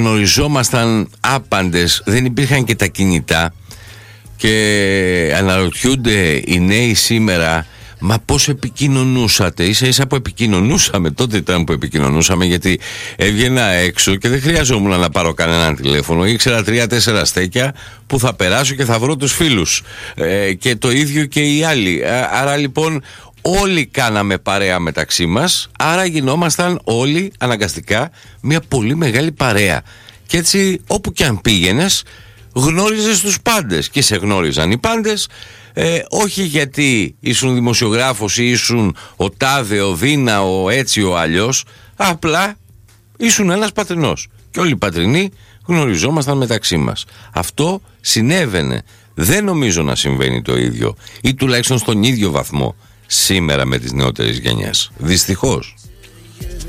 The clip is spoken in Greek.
γνωριζόμασταν άπαντες, δεν υπήρχαν και τα κινητά. Και αναρωτιούνται οι νέοι σήμερα, μα πώς επικοινωνούσατε? Ίσα ίσα που επικοινωνούσαμε, τότε ήταν που επικοινωνούσαμε, γιατί έβγαινα έξω και δεν χρειαζόμουν να πάρω κανένα τηλέφωνο. Ήξερα 3-4 στέκια που θα περάσω και θα βρω τους φίλους, και το ίδιο και οι άλλοι. Άρα λοιπόν όλοι κάναμε παρέα μεταξύ μας, άρα γινόμασταν όλοι αναγκαστικά μια πολύ μεγάλη παρέα. Και έτσι όπου και αν πήγαινες γνώριζες τους πάντες και σε γνώριζαν οι πάντες, όχι γιατί ήσουν δημοσιογράφος ή ήσουν ο τάδε, ο δίνα, ο έτσι, ο αλλιώς, απλά ήσουν ένας πατρινός και όλοι οι πατρινοί γνωριζόμασταν μεταξύ μας. Αυτό συνέβαινε. Δεν νομίζω να συμβαίνει το ίδιο ή τουλάχιστον στον ίδιο βαθμό σήμερα με τις νεότερες γενιές. Δυστυχώς.